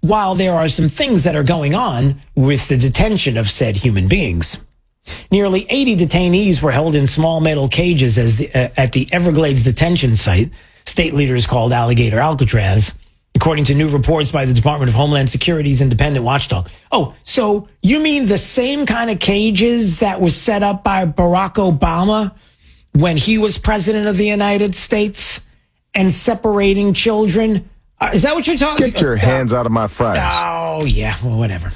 while there are some things that are going on with the detention of said human beings. Nearly 80 detainees were held in small metal cages at the Everglades detention site, state leaders called Alligator Alcatraz, according to new reports by the Department of Homeland Security's independent watchdog. Oh, so you mean the same kind of cages that was set up by Barack Obama when he was president of the United States and separating children? Is that what you're talking about? Get your hands out of my fries. Oh, yeah, well, whatever.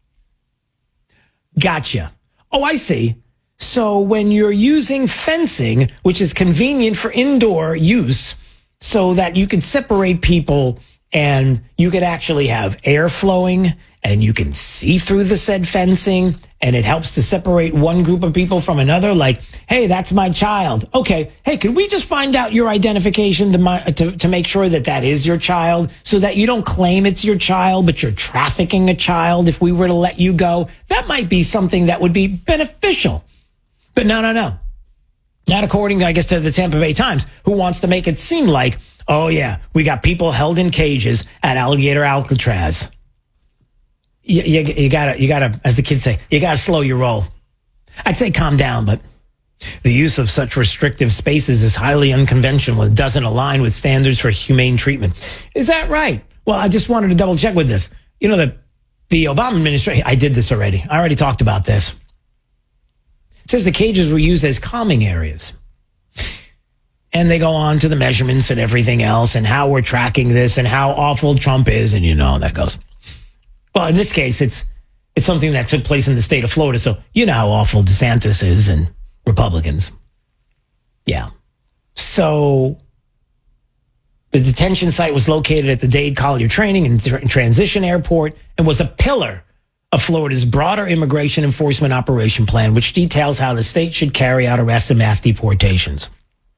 Gotcha. Oh, I see. So when you're using fencing, which is convenient for indoor use, so that you can separate people and you could actually have air flowing and you can see through the said fencing and it helps to separate one group of people from another. Like, hey, that's my child. Okay. Hey, could we just find out your identification to make sure that that is your child so that you don't claim it's your child, but you're trafficking a child if we were to let you go? That might be something that would be beneficial. But no. Not according, I guess, to the Tampa Bay Times, who wants to make it seem like, oh, yeah, we got people held in cages at Alligator Alcatraz. You gotta, as the kids say, you gotta slow your roll. I'd say calm down, but the use of such restrictive spaces is highly unconventional. It doesn't align with standards for humane treatment. Is that right? Well, I just wanted to double check with this. You know, the Obama administration, I did this already. I already talked about this. It says the cages were used as calming areas. And they go on to the measurements and everything else and how we're tracking this and how awful Trump is. And you know, that goes. Well, in this case, it's something that took place in the state of Florida. So you know how awful DeSantis is and Republicans. Yeah. So the detention site was located at the Dade Collier Training and Transition Airport and was a pillar of Florida's broader immigration enforcement operation plan, which details how the state should carry out arrests and mass deportations.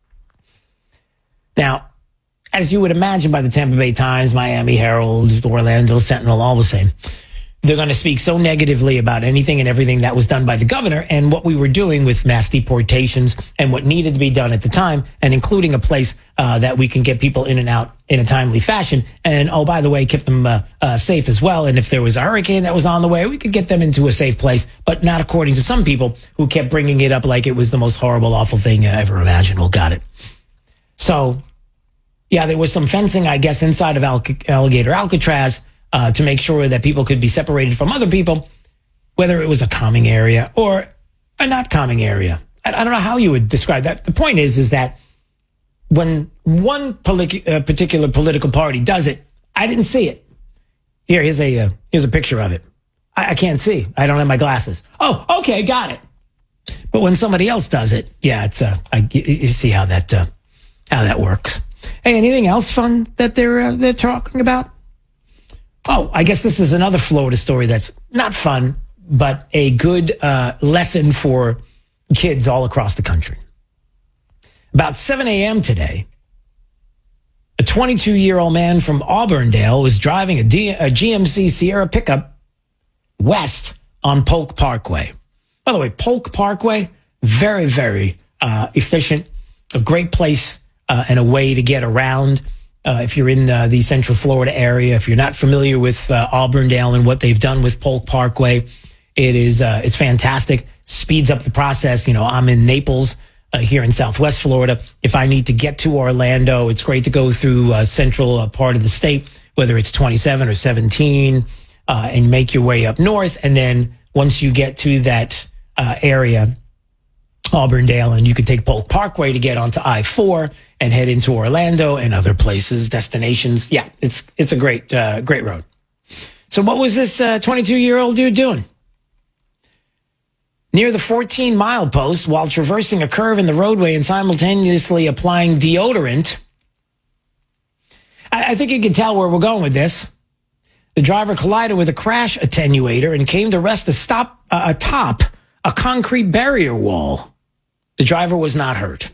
Now, as you would imagine by the Tampa Bay Times, Miami Herald, Orlando Sentinel, all the same, they're going to speak so negatively about anything and everything that was done by the governor and what we were doing with mass deportations and what needed to be done at the time, and including a place that we can get people in and out in a timely fashion. And, oh, by the way, keep them safe as well. And if there was a hurricane that was on the way, we could get them into a safe place, but not according to some people who kept bringing it up like it was the most horrible, awful thing ever imaginable. Got it. So, yeah, there was some fencing, I guess, inside of Alligator Alcatraz to make sure that people could be separated from other people, whether it was a calming area or a not calming area. I don't know how you would describe that. The point is that when one particular political party does it, I didn't see it. Here's a picture of it. I can't see. I don't have my glasses. Oh, okay, got it. But when somebody else does it, yeah, it's you see how that works. Hey, anything else fun that they're talking about? Oh, I guess this is another Florida story that's not fun, but a good lesson for kids all across the country. About 7 a.m. today, a 22-year-old man from Auburndale was driving a GMC Sierra pickup west on Polk Parkway. By the way, Polk Parkway, very, very efficient, a great place and a way to get around. If you're in the Central Florida area, if you're not familiar with Auburndale and what they've done with Polk Parkway, it's fantastic. Speeds up the process. You know, I'm in Naples here in Southwest Florida. If I need to get to Orlando, it's great to go through central part of the state, whether it's 27 or 17, and make your way up north. And then once you get to that area, Auburndale, and you can take Polk Parkway to get onto I-4 and head into Orlando and other places, destinations. Yeah, it's a great road. So what was this 22-year-old dude doing? Near the 14-mile post, while traversing a curve in the roadway and simultaneously applying deodorant. I think you can tell where we're going with this. The driver collided with a crash attenuator and came to rest atop a concrete barrier wall. The driver was not hurt.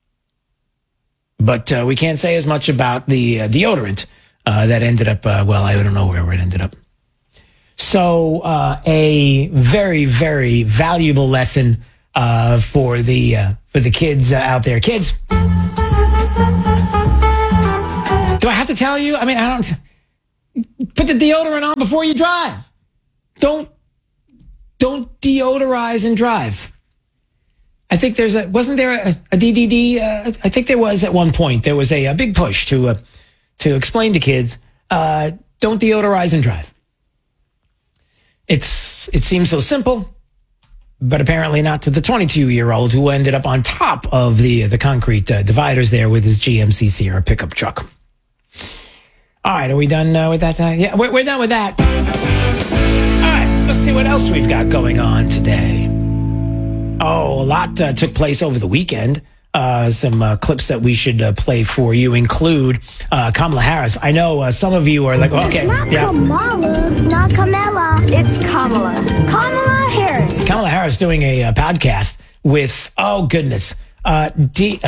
But we can't say as much about the deodorant that ended up, I don't know where it ended up. So a very, very valuable lesson for the kids out there. Kids, do I have to tell you? I mean, Put the deodorant on before you drive. Don't deodorize and drive. I think wasn't there a DDD? I think there was at one point. There was a big push to explain to kids, don't deodorize and drive. It seems so simple, but apparently not to the 22-year-old who ended up on top of the concrete dividers there with his GMC Sierra pickup truck. All right, are we done with that? Yeah, we're done with that. All right, let's see what else we've got going on today. Oh, a lot took place over the weekend. Some clips that we should play for you include Kamala Harris. I know some of you are like, okay. It's not Kamala, not Kamala. It's Kamala. Kamala Harris. Kamala Harris doing a podcast with, oh, goodness, D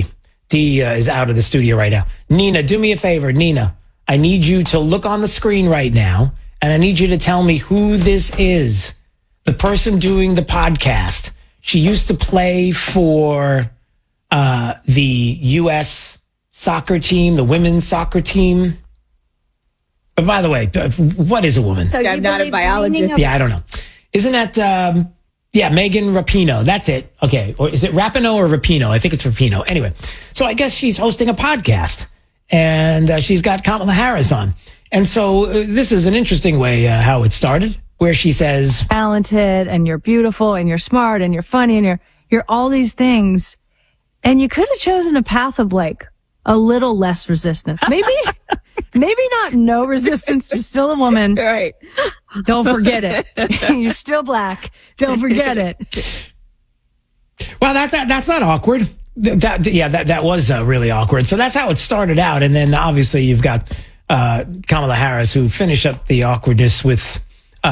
is out of the studio right now. Nina, do me a favor. Nina, I need you to look on the screen right now, and I need you to tell me who this is. The person doing the podcast. She used to play for the U.S. soccer team, the women's soccer team. But by the way, what is a woman? So I'm not a biologist. Yeah, I don't know. Isn't that, Megan Rapinoe. That's it. Okay. Or is it Rapinoe or Rapinoe? I think it's Rapinoe. Anyway, so I guess she's hosting a podcast, and she's got Kamala Harris on. And so this is an interesting way how it started, where she says, talented and you're beautiful and you're smart and you're funny and you're all these things. And you could have chosen a path of like a little less resistance. Maybe not no resistance. You're still a woman. Right. Don't forget it. You're still black. Don't forget it. Well, that's not awkward. That was really awkward. So that's how it started out. And then obviously you've got Kamala Harris, who finished up the awkwardness with,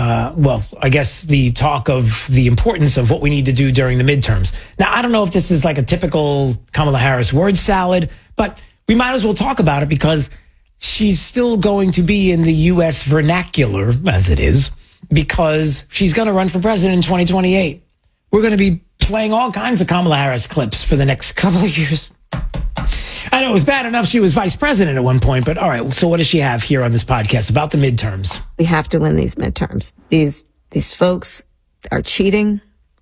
I guess the talk of the importance of what we need to do during the midterms. Now, I don't know if this is like a typical Kamala Harris word salad, but we might as well talk about it because she's still going to be in the U.S. vernacular, as it is, because she's going to run for president in 2028. We're going to be playing all kinds of Kamala Harris clips for the next couple of years. I know it was bad enough she was vice president at one point, but all right. So what does she have here on this podcast about the midterms? We have to win these midterms. These folks are cheating.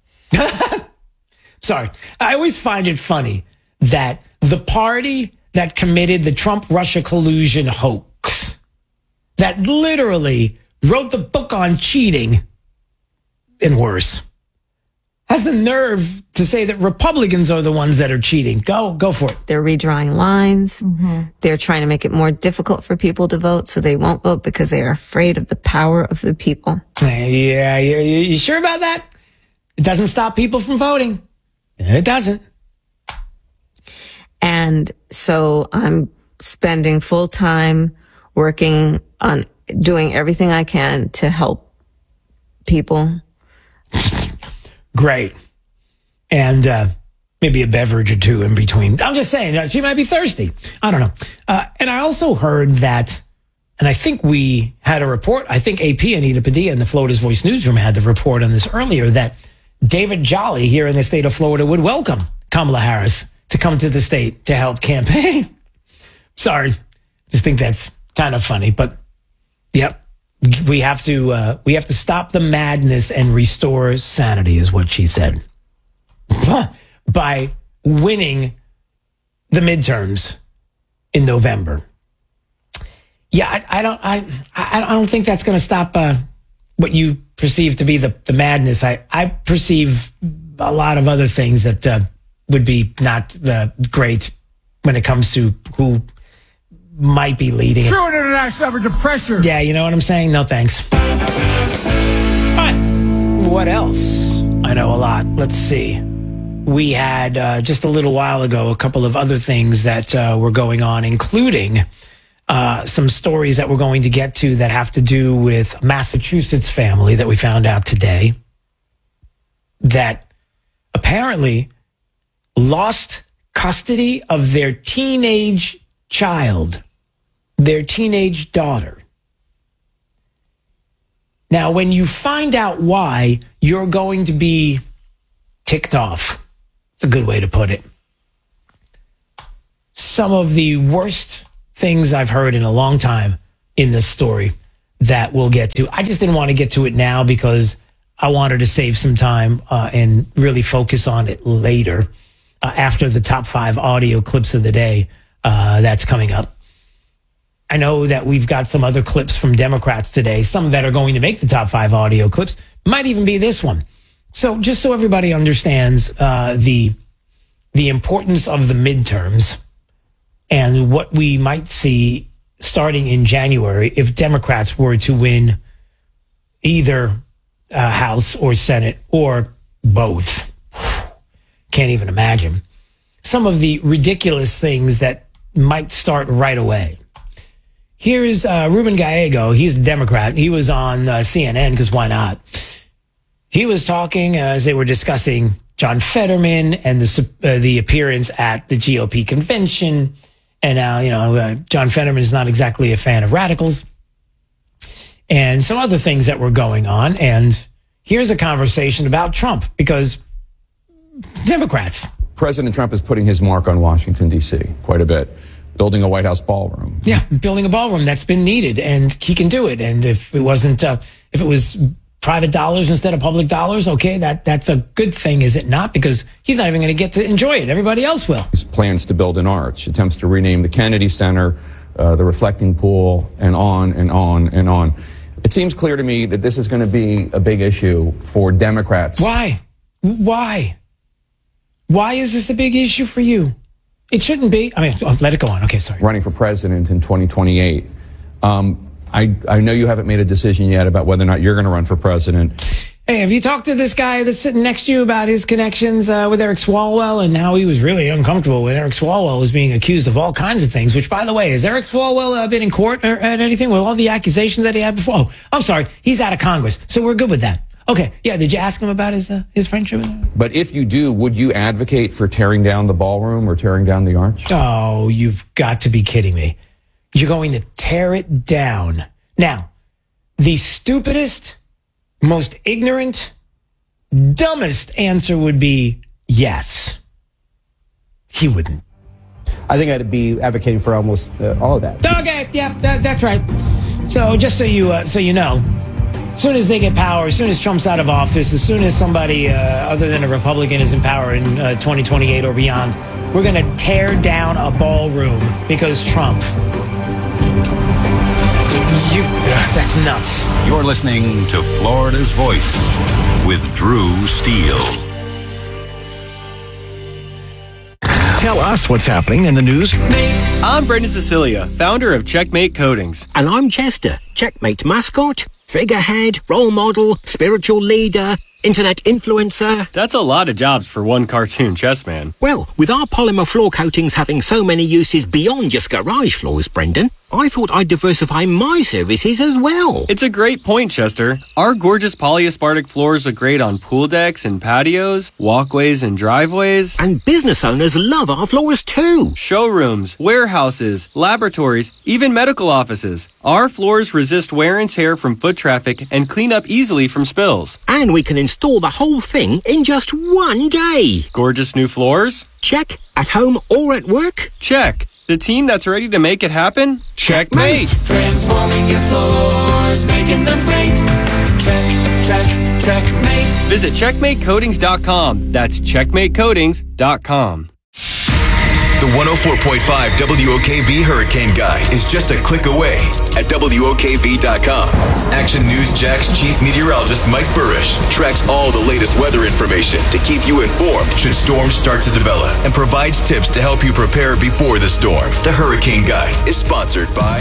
Sorry. I always find it funny that the party that committed the Trump-Russia collusion hoax, that literally wrote the book on cheating and worse, has the nerve to say that Republicans are the ones that are cheating. Go for it. They're redrawing lines. Mm-hmm. They're trying to make it more difficult for people to vote, so they won't vote because they are afraid of the power of the people. Yeah, you sure about that? It doesn't stop people from voting. It doesn't. And so I'm spending full time working on doing everything I can to help people. Great. And maybe a beverage or two in between. I'm just saying, she might be thirsty. I don't know. And I also heard that, and I think we had a report, I think AP, Anita Padilla, in the Florida's Voice newsroom had the report on this earlier, that David Jolly here in the state of Florida would welcome Kamala Harris to come to the state to help campaign. Sorry. Just think that's kind of funny, but yep. We have to stop the madness and restore sanity, is what she said, by winning the midterms in November. Yeah, I don't think that's going to stop what you perceive to be the madness. I perceive a lot of other things that would be not great when it comes to who might be leading it. True international average of pressure. Yeah, you know what I'm saying? No thanks. All right. What else? I know a lot. Let's see. We had just a little while ago a couple of other things that were going on, including some stories that we're going to get to that have to do with a Massachusetts family that we found out today that apparently lost custody of their teenage child, their teenage daughter. Now, when you find out why, you're going to be ticked off. It's a good way to put it. Some of the worst things I've heard in a long time in this story that we'll get to. I just didn't want to get to it now because I wanted to save some time and really focus on it later after the top 5 audio clips of the day that's coming up. I know that we've got some other clips from Democrats today, some that are going to make the top 5 audio clips, might even be this one. So just so everybody understands the importance of the midterms and what we might see starting in January if Democrats were to win either House or Senate or both. Can't even imagine. Some of the ridiculous things that might start right away. Here's Ruben Gallego. He's a Democrat. He was on CNN because why not? He was talking as they were discussing John Fetterman and the appearance at the GOP convention. And now, John Fetterman is not exactly a fan of radicals and some other things that were going on. And here's a conversation about Trump because Democrats. President Trump is putting his mark on Washington, D.C. quite a bit, building a White House ballroom. Yeah, building a ballroom that's been needed, and he can do it. And if it wasn't, if it was private dollars instead of public dollars, okay, that's a good thing, is it not? Because he's not even going to get to enjoy it. Everybody else will. His plans to build an arch, attempts to rename the Kennedy Center, the reflecting pool, and on and on and on. It seems clear to me that this is going to be a big issue for Democrats. Why? Why is this a big issue for you? It shouldn't be. I mean, let it go on. Okay, sorry. Running for president in 2028. I know you haven't made a decision yet about whether or not you're going to run for president. Hey, have you talked to this guy that's sitting next to you about his connections with Eric Swalwell and how he was really uncomfortable when Eric Swalwell was being accused of all kinds of things, which, by the way, has Eric Swalwell been in court or at anything with all the accusations that he had before? Oh, I'm sorry. He's out of Congress, so we're good with that. Okay, yeah, did you ask him about his friendship? But if you do, would you advocate for tearing down the ballroom or tearing down the arch? Oh, you've got to be kidding me. You're going to tear it down. Now, the stupidest, most ignorant, dumbest answer would be yes. He wouldn't. I think I'd be advocating for almost all of that. Okay, yeah, that's right. So just so you know, as soon as they get power, as soon as Trump's out of office, as soon as somebody other than a Republican is in power in 2028 or beyond, we're going to tear down a ballroom because Trump. That's nuts. You're listening to Florida's Voice with Drew Steele. Tell us what's happening in the news. I'm Brendan Cecilia, founder of Checkmate Coatings. And I'm Chester, Checkmate mascot, figurehead, role model, spiritual leader, internet influencer. That's a lot of jobs for one cartoon chess man. Well, with our polymer floor coatings having so many uses beyond just garage floors, Brendan, I thought I'd diversify my services as well. It's a great point, Chester. Our gorgeous polyaspartic floors are great on pool decks and patios, walkways and driveways. And business owners love our floors too. Showrooms, warehouses, laboratories, even medical offices. Our floors resist wear and tear from foot traffic and clean up easily from spills. And we can install the whole thing in just one day. Gorgeous new floors? Check. At home or at work? Check. The team that's ready to make it happen? Checkmate! Transforming your floors, making them great. Checkmate. Visit checkmatecoatings.com. That's checkmatecoatings.com. The 104.5 WOKV Hurricane Guide is just a click away at WOKV.com. Action News Jack's chief meteorologist Mike Burrish tracks all the latest weather information to keep you informed should storms start to develop and provides tips to help you prepare before the storm. The Hurricane Guide is sponsored by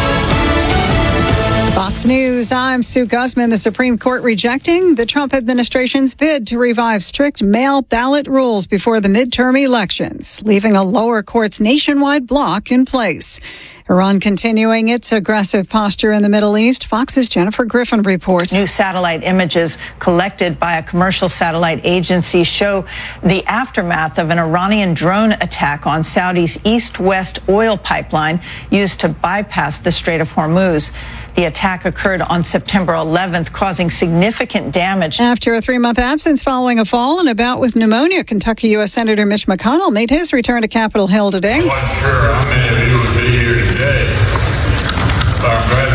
Fox News, I'm Sue Guzman. The Supreme Court rejecting the Trump administration's bid to revive strict mail ballot rules before the midterm elections, leaving a lower court's nationwide block in place. Iran continuing its aggressive posture in the Middle East. Fox's Jennifer Griffin reports. New satellite images collected by a commercial satellite agency show the aftermath of an Iranian drone attack on Saudi's east-west oil pipeline used to bypass the Strait of Hormuz. The attack occurred on September 11th, causing significant damage. After a 3-month absence following a fall and a bout with pneumonia, Kentucky U.S. Senator Mitch McConnell made his return to Capitol Hill today. I wasn't sure how many of you would be here today. I'm glad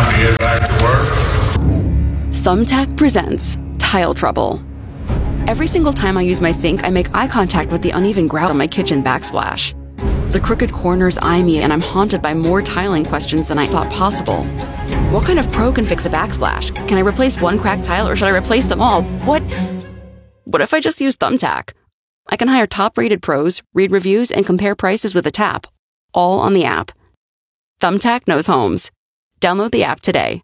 Time to get back to work. Thumbtack presents Tile Trouble. Every single time I use my sink, I make eye contact with the uneven grout on my kitchen backsplash. The crooked corners eye me, and I'm haunted by more tiling questions than I thought possible. What kind of pro can fix a backsplash? Can I replace one cracked tile, or should I replace them all? What if I just use Thumbtack? I can hire top-rated pros, read reviews, and compare prices with a tap, all on the app. Thumbtack knows homes. Download the app today.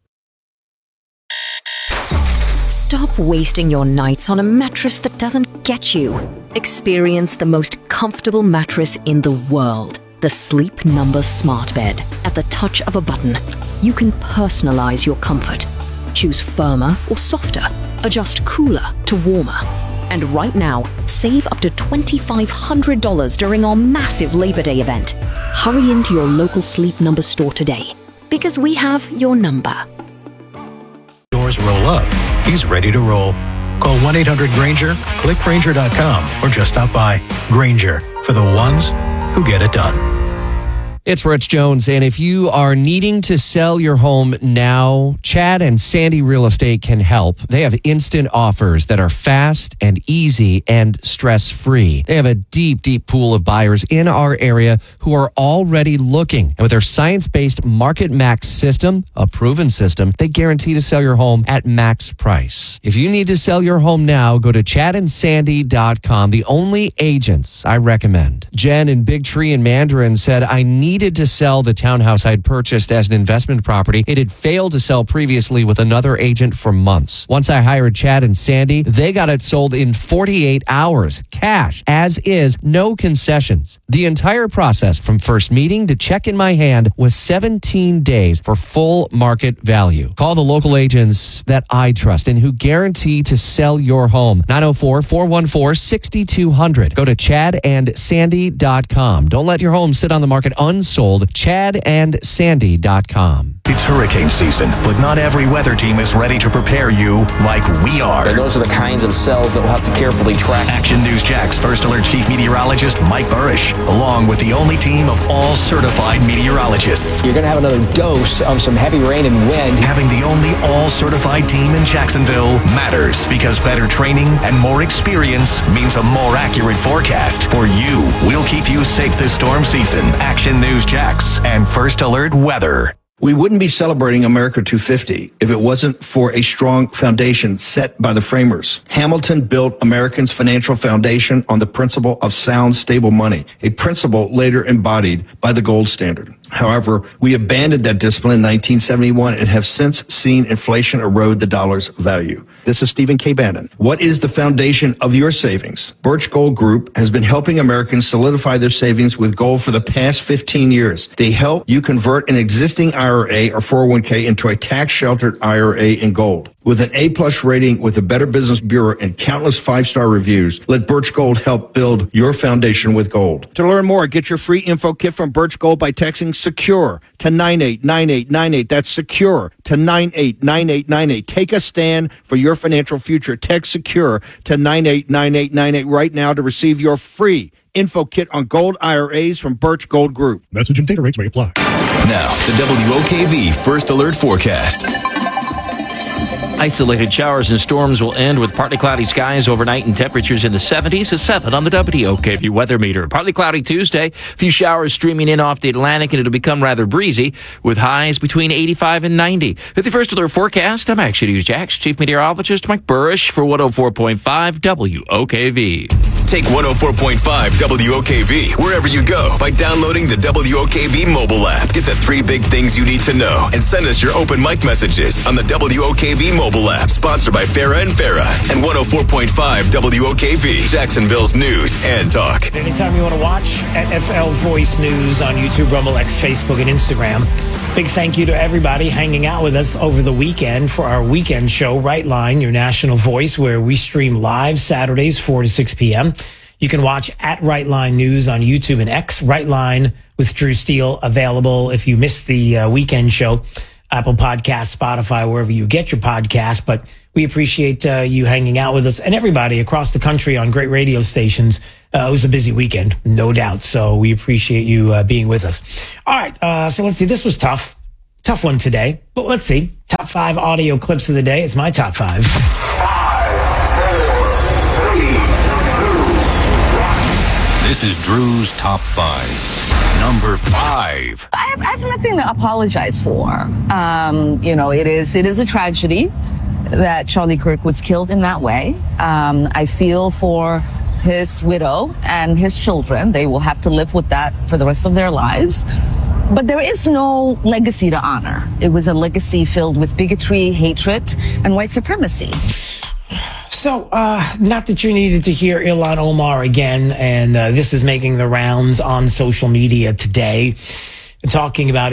Stop wasting your nights on a mattress that doesn't get you. Experience the most comfortable mattress in the world. The Sleep Number Smart Bed. At the touch of a button, you can personalize your comfort. Choose firmer or softer. Adjust cooler to warmer. And right now, save up to $2,500 during our massive Labor Day event. Hurry into your local Sleep Number store today, because we have your number. Doors roll up. He's ready to roll. Call 1-800-GRANGER, click Grainger.com, or just stop by. Grainger, for the ones who get it done. It's Rich Jones, and if you are needing to sell your home now, Chad and Sandy Real Estate can help. They have instant offers that are fast and easy and stress-free. They have a deep, deep pool of buyers in our area who are already looking. And with their science-based Market Max system, a proven system, they guarantee to sell your home at max price. If you need to sell your home now, go to chadandsandy.com, the only agents I recommend. Jen in Big Tree in Mandarin said, I needed to sell the townhouse I'd purchased as an investment property. It had failed to sell previously with another agent for months. Once I hired Chad and Sandy, they got it sold in 48 hours. Cash, as is, no concessions. The entire process from first meeting to check in my hand was 17 days for full market value. Call the local agents that I trust and who guarantee to sell your home. 904-414-6200. Go to chadandsandy.com. Don't let your home sit on the market unsold. chadandsandy.com. It's hurricane season, but not every weather team is ready to prepare you like we are. And those are the kinds of cells that we'll have to carefully track. Action News Jack's First Alert Chief Meteorologist Mike Burrish, along with the only team of all certified meteorologists. You're going to have another dose of some heavy rain and wind. Having the only all-certified team in Jacksonville matters, because better training and more experience means a more accurate forecast. For you, we'll keep you safe this storm season. Action News Jax and First Alert Weather. We wouldn't be celebrating America 250 if it wasn't for a strong foundation set by the framers. Hamilton built Americans' financial foundation on the principle of sound, stable money, a principle later embodied by the gold standard. However, we abandoned that discipline in 1971 and have since seen inflation erode the dollar's value. This is Stephen K. Bannon. What is the foundation of your savings? Birch Gold Group has been helping Americans solidify their savings with gold for the past 15 years. They help you convert an existing IRA or 401k into a tax-sheltered IRA in gold. With an A-plus rating with the Better Business Bureau and countless 5-star reviews, let Birch Gold help build your foundation with gold. To learn more, get your free info kit from Birch Gold by texting SECURE to 989898. That's SECURE to 989898. Take a stand for your financial future. Text SECURE to 989898 right now to receive your free info kit on gold IRAs from Birch Gold Group. Message and data rates may apply. Now, the WOKV First Alert Forecast. Isolated showers and storms will end with partly cloudy skies overnight and temperatures in the 70s to 7 on the WOKV weather meter. Partly cloudy Tuesday, a few showers streaming in off the Atlantic, and it'll become rather breezy with highs between 85 and 90. With the First Alert Forecast, I'm Action News Jax Chief Meteorologist Mike Burrish for 104.5 WOKV. Take 104.5 WOKV wherever you go by downloading the WOKV mobile app. Get the 3 big things you need to know and send us your open mic messages on the WOKV mobile app. Sponsored by Farah and Farah and 104.5 WOKV, Jacksonville's news and talk. Anytime you want to watch FL Voice News on YouTube, Rumble, X, Facebook, and Instagram. Big thank you to everybody hanging out with us over the weekend for our weekend show, Right Line, your national voice, where we stream live Saturdays, 4 to 6 p.m. You can watch at Right Line News on YouTube and X. Right Line with Drew Steele available if you missed the weekend show. Apple Podcasts, Spotify, wherever you get your podcasts. But we appreciate you hanging out with us and everybody across the country on great radio stations. It was a busy weekend, no doubt. So we appreciate you being with us. All right. So let's see. This was tough Tough one today, but let's see. Top 5 audio clips of the day. It's my top 5. This is Drew's top 5. Number 5. I have nothing to apologize for. It is a tragedy that Charlie Kirk was killed in that way. I feel for his widow and his children. They will have to live with that for the rest of their lives. But there is no legacy to honor. It was a legacy filled with bigotry, hatred, and white supremacy. So, not that you needed to hear Ilhan Omar again, and this is making the rounds on social media today, talking about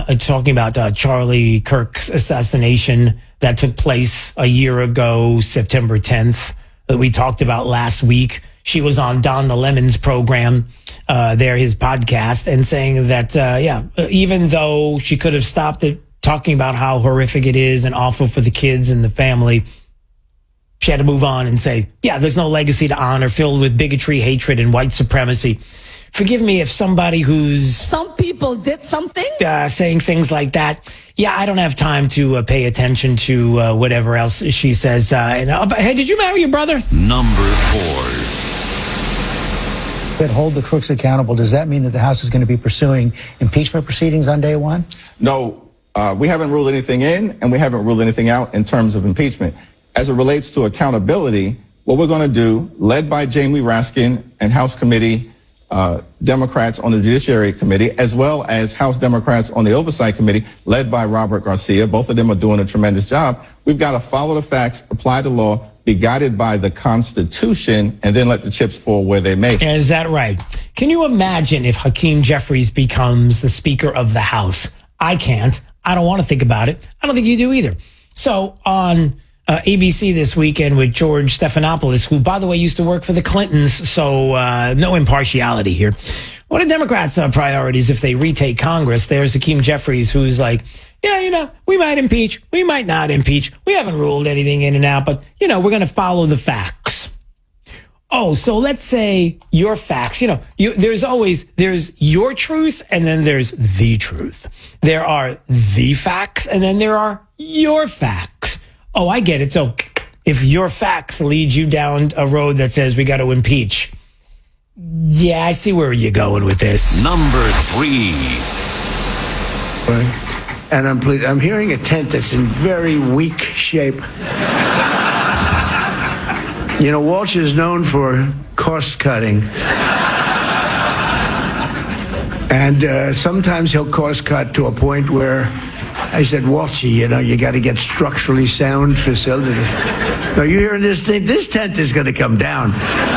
Charlie Kirk's assassination that took place a year ago, September 10th, that we talked about last week. She was on Don the Lemon's program, his podcast, and saying that, even though she could have stopped it, talking about how horrific it is and awful for the kids and the family, she had to move on and say, there's no legacy to honor filled with bigotry, hatred, and white supremacy. Forgive me if somebody who's... Some people did something? Saying things like that. I don't have time to pay attention to whatever else she says. Hey, did you marry your brother? Number 4. That hold the crooks accountable, does that mean that the House is going to be pursuing impeachment proceedings on day one? No, we haven't ruled anything in, and we haven't ruled anything out in terms of impeachment. As it relates to accountability, what we're going to do, led by Jamie Raskin and House Committee Democrats on the Judiciary Committee, as well as House Democrats on the Oversight Committee, led by Robert Garcia. Both of them are doing a tremendous job. We've got to follow the facts, apply the law, be guided by the Constitution, and then let the chips fall where they may. Is that right? Can you imagine if Hakeem Jeffries becomes the Speaker of the House? I can't. I don't want to think about it. I don't think you do either. So on ABC this weekend with George Stephanopoulos, who, by the way, used to work for the Clintons, so no impartiality here. What are Democrats' priorities if they retake Congress? There's Hakeem Jeffries, who's like, we might impeach, we might not impeach. We haven't ruled anything in and out, but, we're going to follow the facts. Oh, so let's say your facts, there's your truth and then there's the truth. There are the facts and then there are your facts. Oh, I get it. So if your facts lead you down a road that says we got to impeach. Yeah, I see where you're going with this. Number 3. And I'm hearing a tent that's in very weak shape. Walsh is known for cost cutting. And sometimes he'll cost cut to a point where I said, Walshy, you got to get structurally sound facilities. No, you hearing this thing? This tent is going to come down.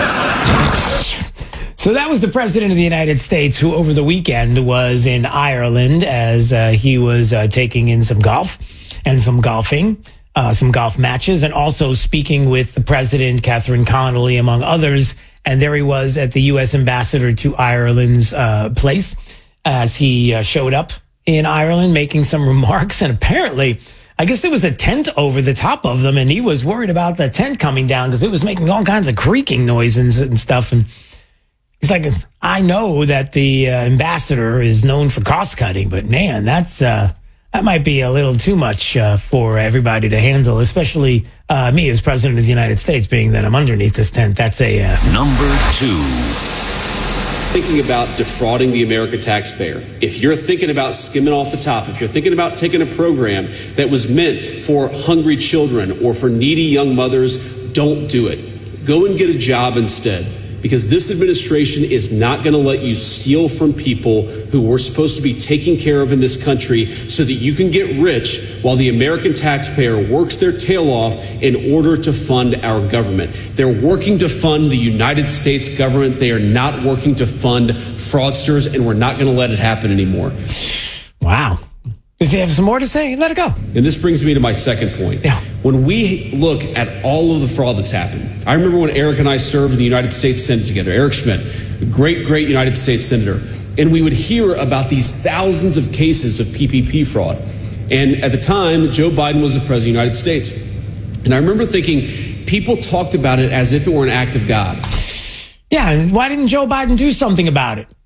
So that was the President of the United States, who over the weekend was in Ireland as he was taking in some golf and some golfing, some golf matches, and also speaking with the President, Catherine Connolly, among others. And there he was at the U.S. ambassador to Ireland's place as he showed up in Ireland making some remarks. And apparently, I guess there was a tent over the top of them, and he was worried about the tent coming down because it was making all kinds of creaking noises and stuff. And he's like, I know that the ambassador is known for cost cutting, but man, that might be a little too much for everybody to handle, especially me as President of the United States, being that I'm underneath this tent. That's a Number 2. Thinking about defrauding the American taxpayer. If you're thinking about skimming off the top, if you're thinking about taking a program that was meant for hungry children or for needy young mothers, don't do it. Go and get a job instead. Because this administration is not going to let you steal from people who we're supposed to be taking care of in this country so that you can get rich while the American taxpayer works their tail off in order to fund our government. They're working to fund the United States government. They are not working to fund fraudsters, and we're not going to let it happen anymore. Wow. Does he have some more to say? Let it go. And this brings me to my second point. Yeah. When we look at all of the fraud that's happened, I remember when Eric and I served in the United States Senate together, Eric Schmidt, a great United States Senator, and we would hear about these thousands of cases of PPP fraud. And at the time, Joe Biden was the president of the United States. And I remember thinking, people talked about it as if it were an act of God. Yeah, and why didn't Joe Biden do something about it?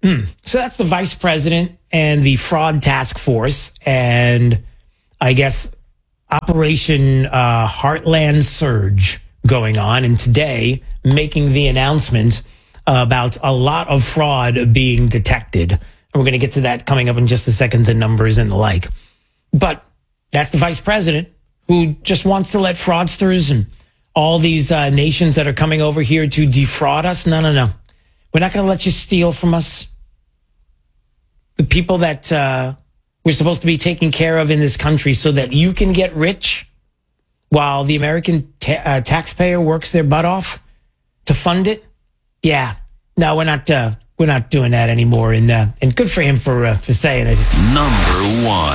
So that's the vice president and the fraud task force, and I guess Operation Heartland Surge going on. And today, making the announcement about a lot of fraud being detected. And we're going to get to that coming up in just a second, the numbers and the like. But that's the vice president who just wants to let fraudsters and all these nations that are coming over here to defraud us. No. We're not going to let you steal from us. The people that we're supposed to be taking care of in this country so that you can get rich while the American taxpayer works their butt off to fund it. Yeah. No, we're not doing that anymore. And good for him for saying it. Number 1.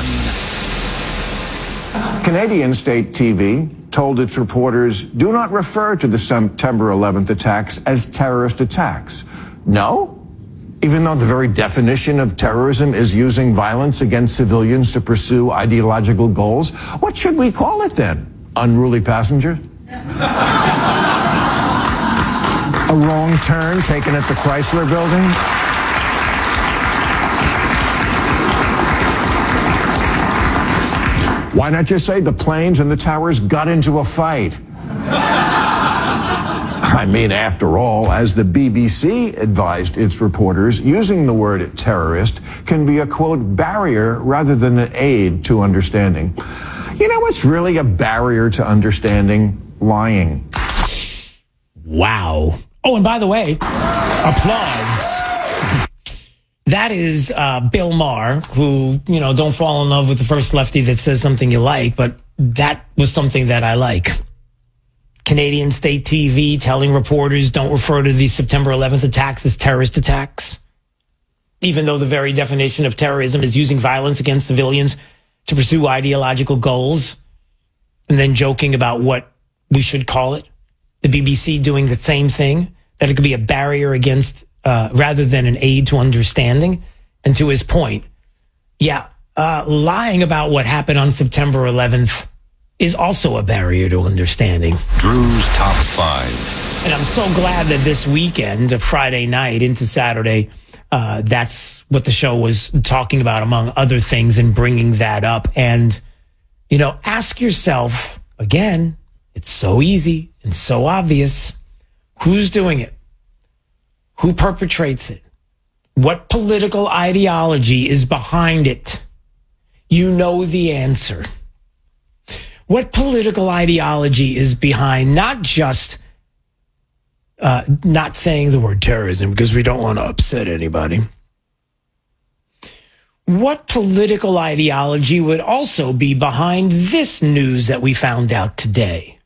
Canadian state TV told its reporters, do not refer to the September 11th attacks as terrorist attacks. No? Even though the very definition of terrorism is using violence against civilians to pursue ideological goals, what should we call it then? Unruly passengers? A wrong turn taken at the Chrysler Building? Why not just say the planes and the towers got into a fight? I mean, after all, as the BBC advised its reporters, using the word terrorist can be a, quote, barrier rather than an aid to understanding. You know what's really a barrier to understanding? Lying. Wow. Oh, and by the way, applause. That is Bill Maher, who, don't fall in love with the first lefty that says something you like, but that was something that I like. Canadian state TV telling reporters don't refer to the September 11th attacks as terrorist attacks, even though the very definition of terrorism is using violence against civilians to pursue ideological goals, and then joking about what we should call it. The BBC doing the same thing, that it could be a barrier against rather than an aid to understanding. And to his point, lying about what happened on September 11th is also a barrier to understanding. Drew's Top 5. And I'm so glad that this weekend, Friday night into Saturday, that's what the show was talking about, among other things, and bringing that up. And, ask yourself, again, it's so easy and so obvious. Who's doing it? Who perpetrates it? What political ideology is behind it? You know the answer. What political ideology is behind not just not saying the word terrorism because we don't want to upset anybody? What political ideology would also be behind this news that we found out today?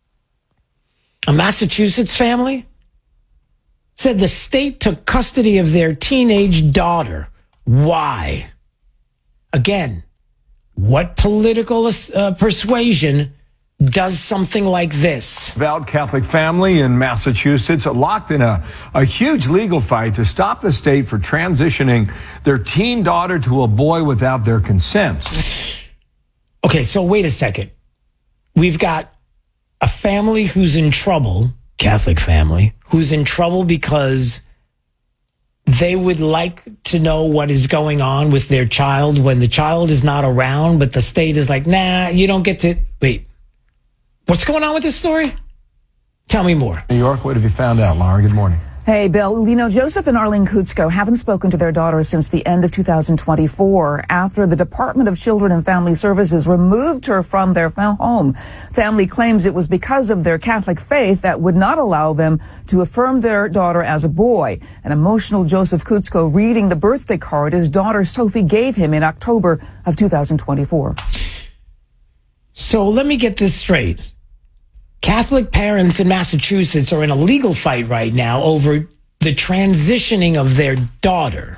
A Massachusetts family said the state took custody of their teenage daughter. Why? Again, what political persuasion does something like this? Devout Catholic family in Massachusetts locked in a huge legal fight to stop the state for transitioning their teen daughter to a boy without their consent. Okay, so wait a second. We've got a family who's in trouble, Catholic family, who's in trouble because they would like to know what is going on with their child when the child is not around, but the state is like, nah, you don't get to... Wait, what's going on with this story? Tell me more. New York, what have you found out, Laura? Good morning. Hey, Bill. Joseph and Arlene Kutsko haven't spoken to their daughter since the end of 2024 after the Department of Children and Family Services removed her from their home. Family claims it was because of their Catholic faith that would not allow them to affirm their daughter as a boy. An emotional Joseph Kutsko reading the birthday card his daughter Sophie gave him in October of 2024. So let me get this straight. Catholic parents in Massachusetts are in a legal fight right now over the transitioning of their daughter.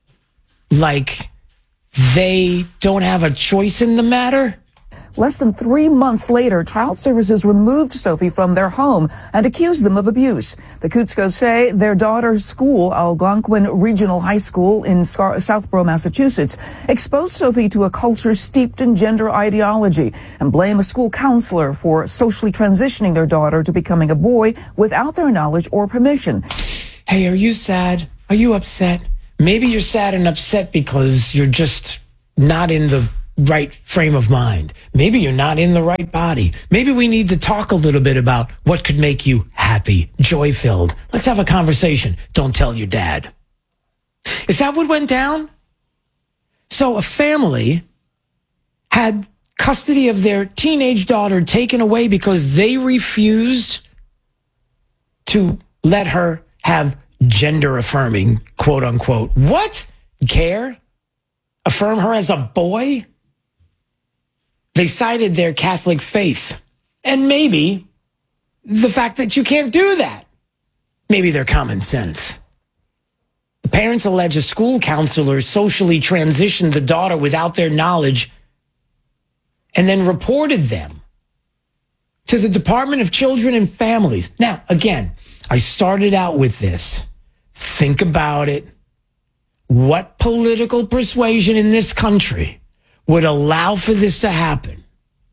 Like they don't have a choice in the matter? Less than 3 months later, Child Services removed Sophie from their home and accused them of abuse. The Kutskos say their daughter's school, Algonquin Regional High School in Southborough, Massachusetts, exposed Sophie to a culture steeped in gender ideology and blame a school counselor for socially transitioning their daughter to becoming a boy without their knowledge or permission. Hey, are you sad? Are you upset? Maybe you're sad and upset because you're just not in the right frame of mind. Maybe you're not in the right body. Maybe we need to talk a little bit about what could make you happy, joy-filled. Let's have a conversation. Don't tell your dad. Is that what went down? So a family had custody of their teenage daughter taken away because they refused to let her have gender-affirming, quote-unquote, what? Care? Affirm her as a boy? They cited their Catholic faith and maybe the fact that you can't do that. Maybe their common sense. The parents allege a school counselor socially transitioned the daughter without their knowledge and then reported them to the Department of Children and Families. Now, again, I started out with this. Think about it. What political persuasion in this country would allow for this to happen?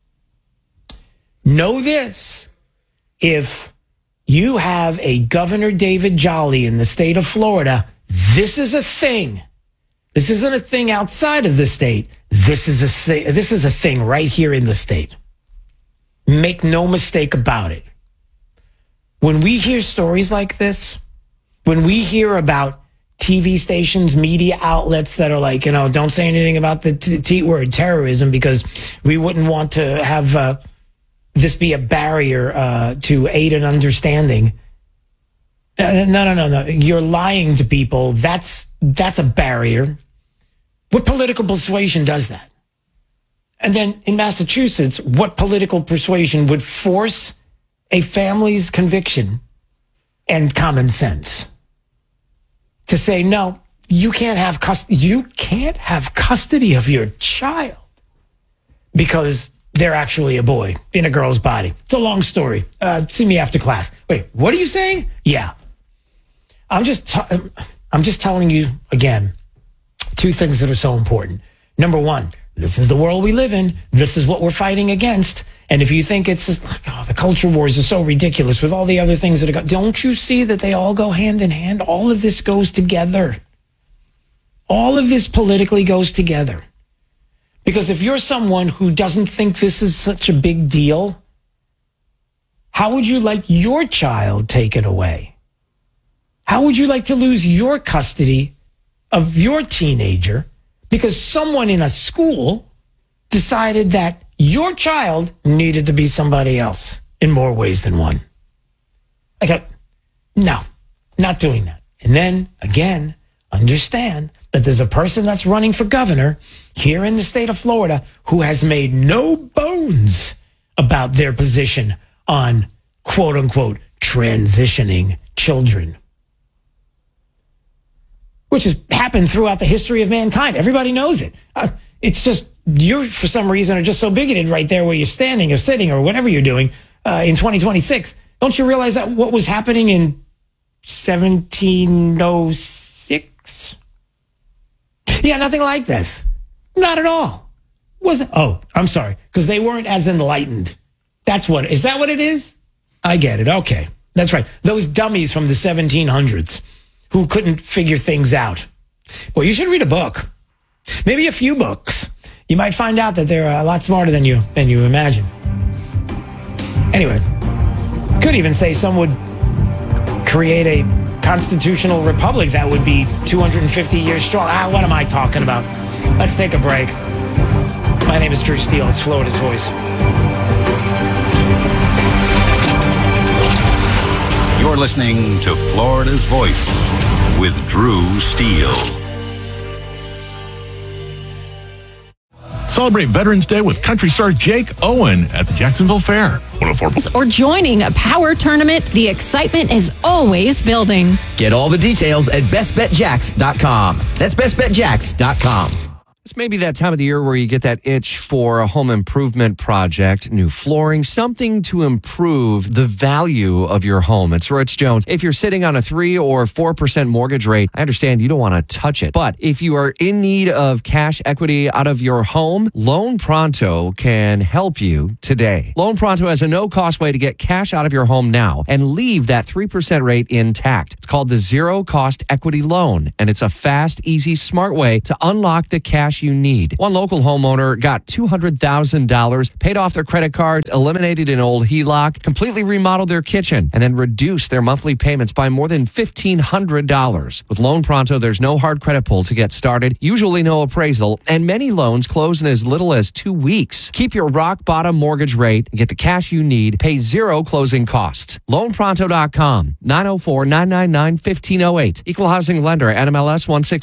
Know this. If you have a Governor David Jolly in the state of Florida, this is a thing. This isn't a thing outside of the state. This is a thing right here in the state. Make no mistake about it. When we hear stories like this, when we hear about TV stations, media outlets that are like, don't say anything about the T word terrorism because we wouldn't want to have this be a barrier to aid and understanding. No. You're lying to people. That's a barrier. What political persuasion does that? And then in Massachusetts, what political persuasion would force a family's conviction and common sense to say, no, you can't have custody of your child because they're actually a boy in a girl's body. It's a long story. See me after class. Wait, what are you saying? Yeah. I'm just telling you again, two things that are so important. Number one, this is the world we live in. This is what we're fighting against. And if you think it's just like, the culture wars are so ridiculous with all the other things that are going, don't you see that they all go hand in hand? All of this goes together. All of this politically goes together. Because if you're someone who doesn't think this is such a big deal, how would you like your child taken away? How would you like to lose your custody of your teenager because someone in a school decided that your child needed to be somebody else in more ways than one? No, not doing that. And then, again, understand that there's a person that's running for governor here in the state of Florida who has made no bones about their position on, quote unquote, transitioning children, which has happened throughout the history of mankind. Everybody knows it. It's just you, for some reason, are just so bigoted right there where you're standing or sitting or whatever you're doing in 2026. Don't you realize that what was happening in 1706? Yeah, nothing like this. Not at all. Oh, I'm sorry, because they weren't as enlightened. Is that what it is? I get it. Okay, that's right. Those dummies from the 1700s who couldn't figure things out. Well, you should read a book. Maybe a few books. You might find out that they're a lot smarter than you imagine. Anyway, could even say some would create a constitutional republic that would be 250 years strong. What am I talking about? Let's take a break. My name is Drew Steele. It's Florida's Voice. You're listening to Florida's Voice with Drew Steele. Celebrate Veterans Day with country star Jake Owen at the Jacksonville Fair. 104. Or joining a power tournament, the excitement is always building. Get all the details at bestbetjacks.com. That's bestbetjacks.com. This may be that time of the year where you get that itch for a home improvement project, new flooring, something to improve the value of your home. It's Rich Jones. If you're sitting on a 3 or 4% mortgage rate, I understand you don't want to touch it. But if you are in need of cash equity out of your home, Loan Pronto can help you today. Loan Pronto has a no-cost way to get cash out of your home now and leave that 3% rate intact. It's called the Zero Cost Equity Loan, and it's a fast, easy, smart way to unlock the cash you need. One local homeowner got $200,000, paid off their credit card, eliminated an old HELOC, completely remodeled their kitchen, and then reduced their monthly payments by more than $1,500. With Loan Pronto, there's no hard credit pull to get started, usually no appraisal, and many loans close in as little as 2 weeks. Keep your rock bottom mortgage rate and get the cash you need. Pay zero closing costs. LoanPronto.com, 904-999-1508. Equal housing lender, NMLS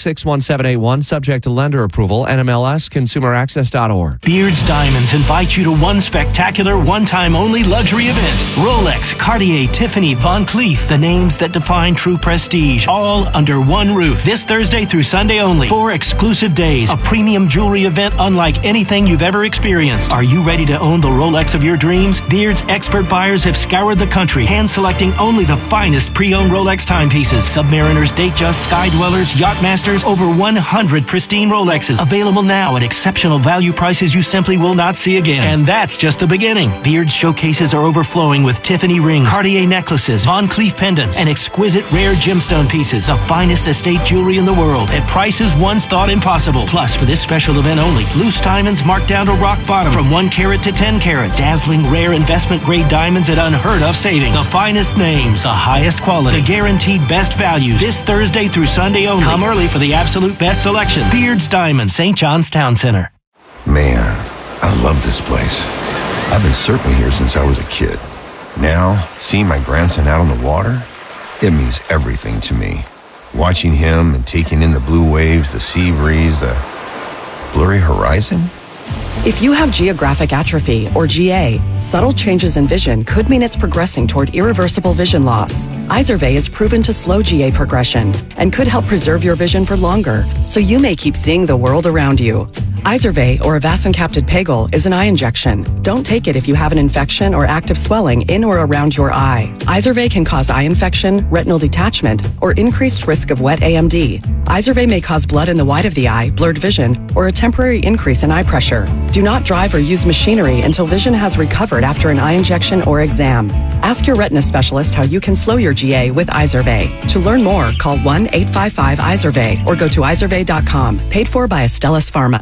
1661781, subject to lender approval, NMLS ConsumerAccess.org. Beards Diamonds invite you to one spectacular, one-time only luxury event. Rolex, Cartier, Tiffany, Van Cleef, the names that define true prestige, all under one roof. This Thursday through Sunday only. 4 exclusive days. A premium jewelry event unlike anything you've ever experienced. Are you ready to own the Rolex of your dreams? Beard's expert buyers have scoured the country, hand-selecting only the finest pre-owned Rolex timepieces. Submariners, Datejust, Sky Dwellers, Yachtmasters, over 100 pristine Rolexes. Available now at exceptional value prices you simply will not see again. And that's just the beginning. Beard's showcases are overflowing with Tiffany rings, Cartier necklaces, Van Cleef pendants, and exquisite rare gemstone pieces. The finest estate jewelry in the world at prices once thought impossible. Plus, for this special event only, loose diamonds marked down to rock bottom from 1 carat to 10 carats. Dazzling rare investment grade diamonds at unheard of savings. The finest names, the highest quality, the guaranteed best values. This Thursday through Sunday only. Come early for the absolute best selection. Beard's Diamonds, St. John's Town Center. Man, I love this place. I've been surfing here since I was a kid. Now, seeing my grandson out on the water, it means everything to me. Watching him and taking in the blue waves, the sea breeze, the blurry horizon. If you have geographic atrophy, or GA, subtle changes in vision could mean it's progressing toward irreversible vision loss. Izervay is proven to slow GA progression and could help preserve your vision for longer, so you may keep seeing the world around you. Izervay, or avacincaptad pegol, is an eye injection. Don't take it if you have an infection or active swelling in or around your eye. Izervay can cause eye infection, retinal detachment, or increased risk of wet AMD. Izervay may cause blood in the white of the eye, blurred vision, or a temporary increase in eye pressure. Do not drive or use machinery until vision has recovered after an eye injection or exam. Ask your retina specialist how you can slow your GA with Izervay. To learn more, call 1-855-IZERVAY or go to izervay.com. Paid for by Astellas Pharma.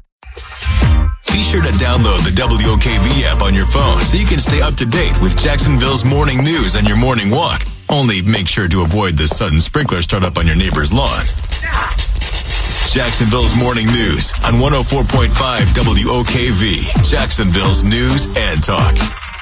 Be sure to download the WOKV app on your phone so you can stay up to date with Jacksonville's morning news on your morning walk. Only make sure to avoid the sudden sprinkler startup on your neighbor's lawn. Jacksonville's morning news on 104.5 WOKV, Jacksonville's news and talk.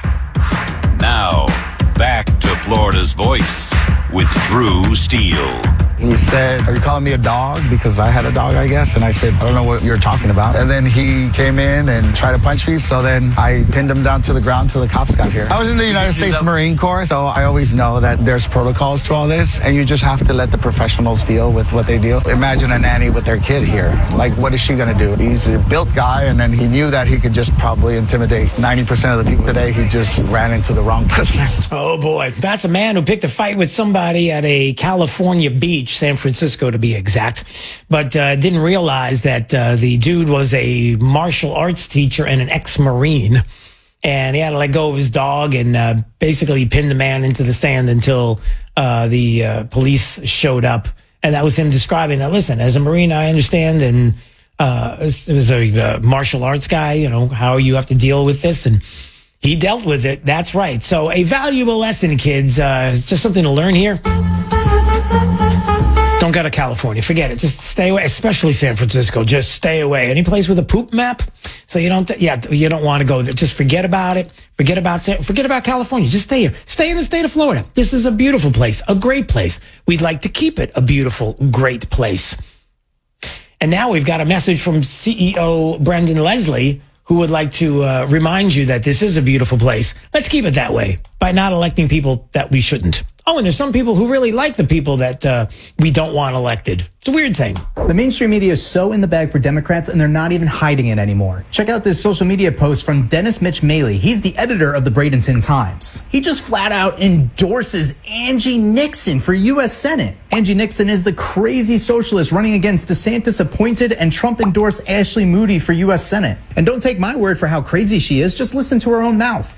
Now, back to Florida's Voice with Drew Steele. He said, "Are you calling me a dog?" Because I had a dog, I guess. And I said, "I don't know what you're talking about." And then he came in and tried to punch me. So then I pinned him down to the ground till the cops got here. I was in the United States Marine Corps, so I always know that there's protocols to all this. And you just have to let the professionals deal with what they deal. Imagine a nanny with their kid here. Like, what is she going to do? He's a built guy, and then he knew that he could just probably intimidate 90% of the people today. He just ran into the wrong person. Oh, boy. That's a man who picked a fight with somebody at a California beach, San Francisco to be exact, but didn't realize that the dude was a martial arts teacher and an ex-Marine, and he had to let go of his dog and basically pinned the man into the sand until the police showed up. And that was him describing that, listen, as a Marine, I understand, and as a martial arts guy, you know, how you have to deal with this, and he dealt with it. That's right. So a valuable lesson, kids. It's just something to learn here. Don't go to California. Forget it. Just stay away, especially San Francisco. Just stay away. Any place with a poop map, so you don't want to go there. Just forget about it. Forget about California. Just stay here. Stay in the state of Florida. This is a beautiful place, a great place. We'd like to keep it a beautiful, great place. And now we've got a message from CEO Brendan Leslie, who would like to remind you that this is a beautiful place. Let's keep it that way by not electing people that we shouldn't. Oh, and there's some people who really like the people that we don't want elected. It's a weird thing. The mainstream media is so in the bag for Democrats, and they're not even hiding it anymore. Check out this social media post from Dennis Mitch Maley. He's the editor of the Bradenton Times. He just flat out endorses Angie Nixon for U.S. Senate. Angie Nixon is the crazy socialist running against DeSantis-appointed and Trump-endorsed Ashley Moody for U.S. Senate. And don't take my word for how crazy she is. Just listen to her own mouth.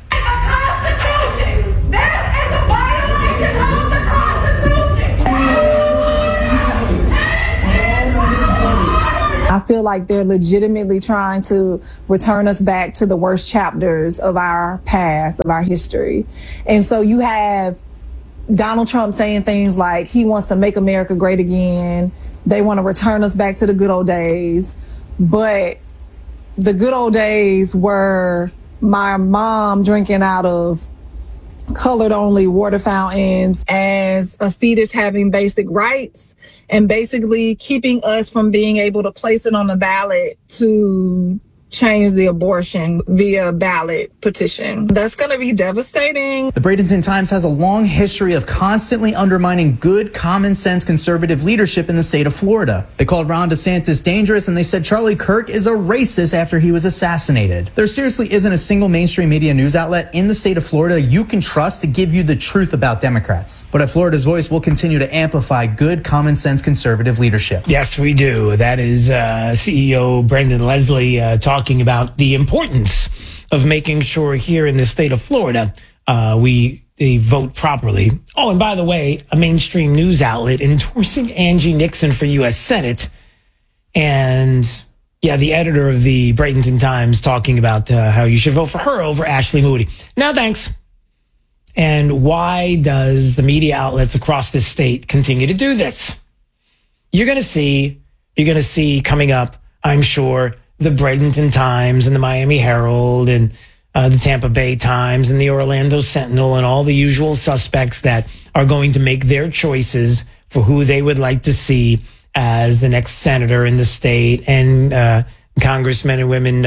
I feel like they're legitimately trying to return us back to the worst chapters of our past, of our history. And so you have Donald Trump saying things like he wants to make America great again. They want to return us back to the good old days. But the good old days were my mom drinking out of colored only water fountains, as a fetus having basic rights, and basically keeping us from being able to place it on the ballot to change the abortion via ballot petition. That's going to be devastating. The Bradenton Times has a long history of constantly undermining good, common sense conservative leadership in the state of Florida. They called Ron DeSantis dangerous, and they said Charlie Kirk is a racist after he was assassinated. There seriously isn't a single mainstream media news outlet in the state of Florida you can trust to give you the truth about Democrats. But at Florida's Voice, we'll continue to amplify good, common sense conservative leadership. Yes, we do. That is CEO Brendan Leslie talking about the importance of making sure here in the state of Florida we vote properly. Oh, and by the way, a mainstream news outlet endorsing Angie Nixon for U.S. Senate. And yeah, the editor of the Bradenton Times talking about how you should vote for her over Ashley Moody. No, thanks. And why does the media outlets across this state continue to do this? You're going to see coming up, I'm sure, the Bradenton Times and the Miami Herald and the Tampa Bay Times and the Orlando Sentinel and all the usual suspects that are going to make their choices for who they would like to see as the next senator in the state and congressmen and women,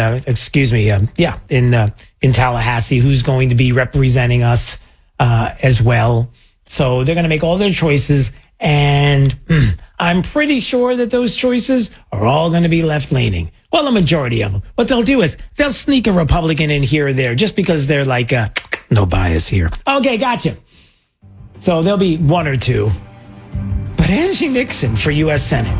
in Tallahassee, who's going to be representing us as well. So they're going to make all their choices, and I'm pretty sure that those choices are all going to be left-leaning. Well, a majority of them. What they'll do is they'll sneak a Republican in here or there just because they're like, no bias here. Okay, gotcha. So there'll be one or two. But Angie Nixon for U.S. Senate.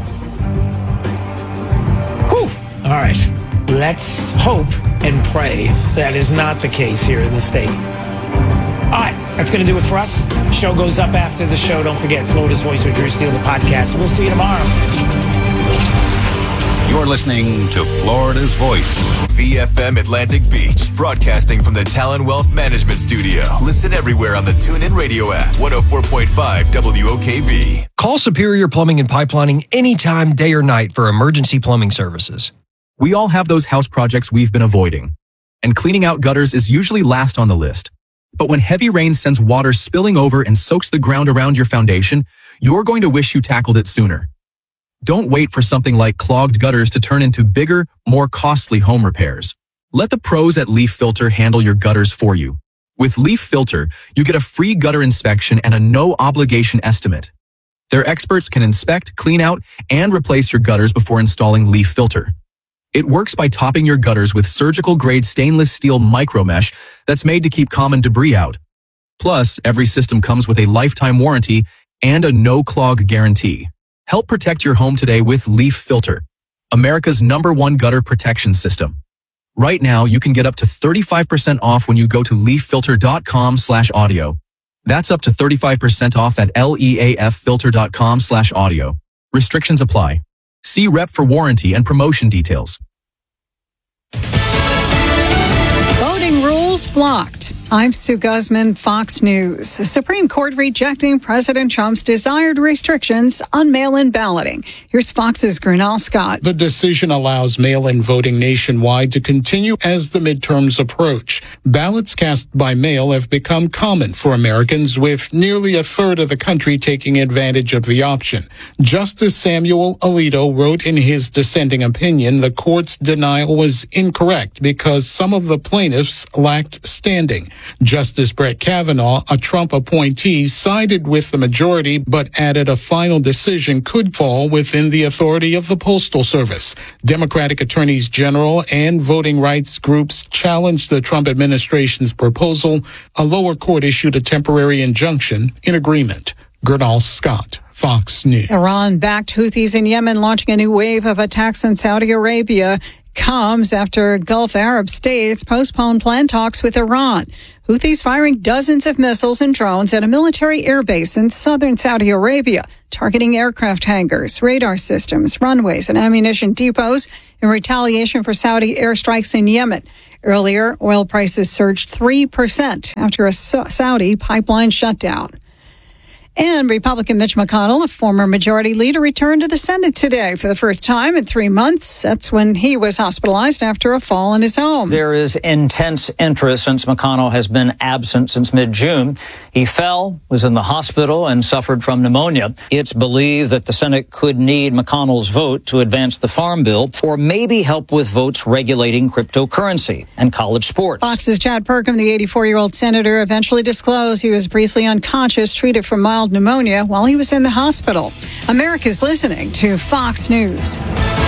Whew. All right. Let's hope and pray that is not the case here in the state. All right. That's going to do it for us. Show goes up after the show. Don't forget, Florida's Voice with Drew Steele, the podcast. We'll see you tomorrow. You're listening to Florida's Voice. VFM Atlantic Beach, broadcasting from the Talon Wealth Management Studio. Listen everywhere on the TuneIn Radio app, 104.5 WOKV. Call Superior Plumbing and Pipelining anytime, day or night for emergency plumbing services. We all have those house projects we've been avoiding, and cleaning out gutters is usually last on the list. But when heavy rain sends water spilling over and soaks the ground around your foundation, you're going to wish you tackled it sooner. Don't wait for something like clogged gutters to turn into bigger, more costly home repairs. Let the pros at Leaf Filter handle your gutters for you. With Leaf Filter, you get a free gutter inspection and a no-obligation estimate. Their experts can inspect, clean out, and replace your gutters before installing Leaf Filter. It works by topping your gutters with surgical-grade stainless steel micromesh that's made to keep common debris out. Plus, every system comes with a lifetime warranty and a no-clog guarantee. Help protect your home today with Leaf Filter, America's #1 gutter protection system. Right now, you can get up to 35% off when you go to leaffilter.com/audio. That's up to 35% off at leaffilter.com/audio. Restrictions apply. See rep for warranty and promotion details. Voting rules blocked. I'm Sue Guzman, Fox News. The Supreme Court rejecting President Trump's desired restrictions on mail-in balloting. Here's Fox's Grinnell Scott. The decision allows mail-in voting nationwide to continue as the midterms approach. Ballots cast by mail have become common for Americans, with nearly a third of the country taking advantage of the option. Justice Samuel Alito wrote in his dissenting opinion the court's denial was incorrect because some of the plaintiffs lacked standing. Justice Brett Kavanaugh, a Trump appointee, sided with the majority, but added a final decision could fall within the authority of the Postal Service. Democratic attorneys general and voting rights groups challenged the Trump administration's proposal. A lower court issued a temporary injunction in agreement. Gernal Scott, Fox News. Iran-backed Houthis in Yemen launching a new wave of attacks in Saudi Arabia comes after Gulf Arab states postponed planned talks with Iran. Houthis firing dozens of missiles and drones at a military airbase in southern Saudi Arabia, targeting aircraft hangars, radar systems, runways, and ammunition depots in retaliation for Saudi airstrikes in Yemen. Earlier, oil prices surged 3% after a Saudi pipeline shutdown. And Republican Mitch McConnell, a former majority leader, returned to the Senate today for the first time in 3 months. That's when he was hospitalized after a fall in his home. There is intense interest since McConnell has been absent since mid-June. He fell, was in the hospital, and suffered from pneumonia. It's believed that the Senate could need McConnell's vote to advance the Farm Bill or maybe help with votes regulating cryptocurrency and college sports. Fox's Chad Perkins, the 84-year-old senator, eventually disclosed he was briefly unconscious, treated for mild pneumonia while he was in the hospital. America's listening to Fox News.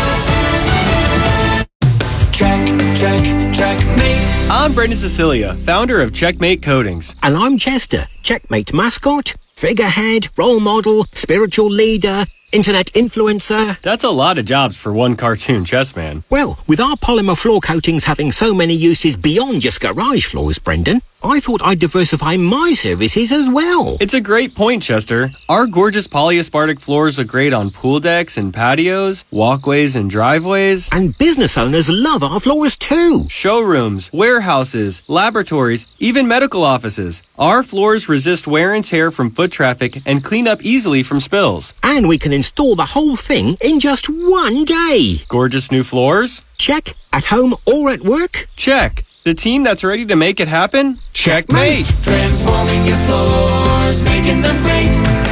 Checkmate. I'm Brendan Cecilia, founder of Checkmate Coatings. And I'm Chester, Checkmate mascot, figurehead, role model, spiritual leader, internet influencer. That's a lot of jobs for one cartoon chess man. Well, with our polymer floor coatings having so many uses beyond just garage floors, Brendan, I thought I'd diversify my services as well. It's a great point, Chester. Our gorgeous polyaspartic floors look great on pool decks and patios, walkways and driveways. And business owners love our floors too. Showrooms, warehouses, laboratories, even medical offices. Our floors resist wear and tear from foot traffic and clean up easily from spills. And we can install the whole thing in just one day. Gorgeous new floors? Check. At home or at work? Check. The team that's ready to make it happen? Checkmate! Transforming your floors, making them great.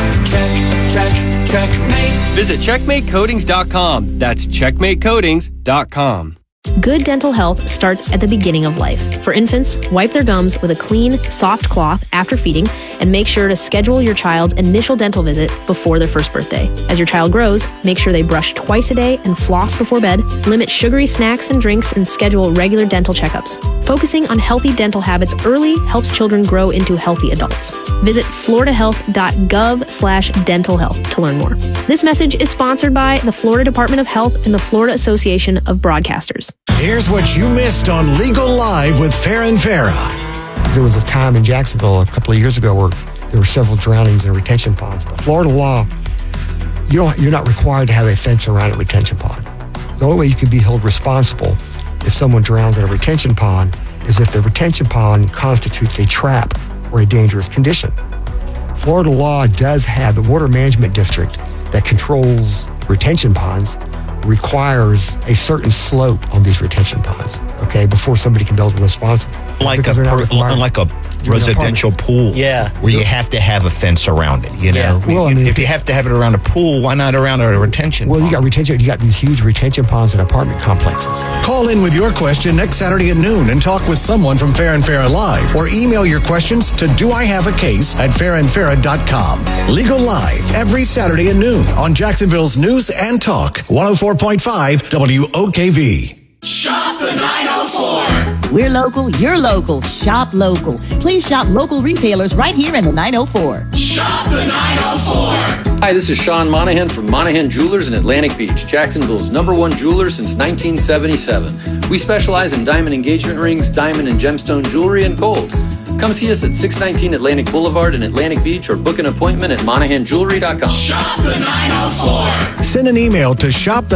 Checkmate. Visit checkmatecoatings.com. That's checkmatecoatings.com. Good dental health starts at the beginning of life. For infants, wipe their gums with a clean, soft cloth after feeding, and make sure to schedule your child's initial dental visit before their first birthday. As your child grows, make sure they brush twice a day and floss before bed, limit sugary snacks and drinks, and schedule regular dental checkups. Focusing on healthy dental habits early helps children grow into healthy adults. Visit floridahealth.gov/dental health to learn more. This message is sponsored by the Florida Department of Health and the Florida Association of Broadcasters. Here's what you missed on Legal Live with Farah and Farah. There was a time in Jacksonville a couple of years ago where there were several drownings in retention ponds. But Florida law, you're not required to have a fence around a retention pond. The only way you can be held responsible if someone drowns in a retention pond is if the retention pond constitutes a trap or a dangerous condition. Florida law does have the Water Management District that controls retention ponds requires a certain slope on these retention ponds, okay, before somebody can be held responsible. Like a residential pool, where you have to have a fence around it. You know, well, if you have to have it around a pool, why not around a retention? Well, you got these huge retention ponds in apartment complexes. Call in with your question next Saturday at noon and talk with someone from Farah and Farah Live, or email your questions to doihaveacase@farandfarah.com. Legal Live every Saturday at noon on Jacksonville's News and Talk 104.5 WOKV. Shop the 904. We're local, you're local. Shop local. Please shop local retailers right here in the 904. Shop the 904. Hi, this is Sean Monahan from Monahan Jewelers in Atlantic Beach, Jacksonville's #1 jeweler since 1977. We specialize in diamond engagement rings, diamond and gemstone jewelry, and gold. Come see us at 619 Atlantic Boulevard in Atlantic Beach or book an appointment at MonahanJewelry.com. Shop the 904. Send an email to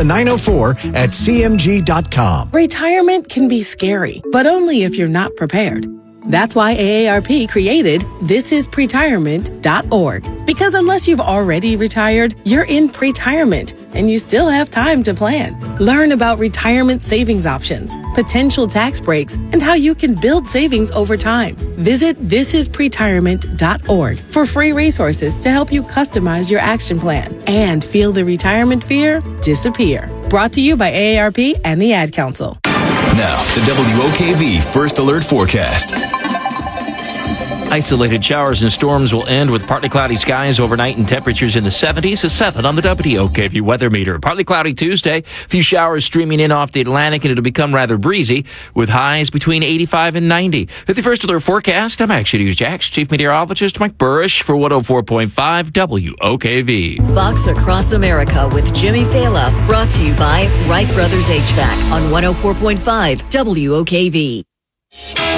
shopthe904@cmg.com. Retirement can be scary, but only if you're not prepared. That's why AARP created thisispretirement.org. Because unless you've already retired, you're in pretirement and you still have time to plan. Learn about retirement savings options, potential tax breaks, and how you can build savings over time. Visit thisispretirement.org for free resources to help you customize your action plan and feel the retirement fear disappear. Brought to you by AARP and the Ad Council. Now, the WOKV First Alert Forecast. Isolated showers and storms will end with partly cloudy skies overnight and temperatures in the 70s to 7 on the WOKV weather meter. Partly cloudy Tuesday, a few showers streaming in off the Atlantic, and it'll become rather breezy with highs between 85 and 90. With the first alert forecast, I'm Action News Jax Chief Meteorologist Mike Burrish for 104.5 WOKV. Fox Across America with Jimmy Fela, brought to you by Wright Brothers HVAC on 104.5 WOKV.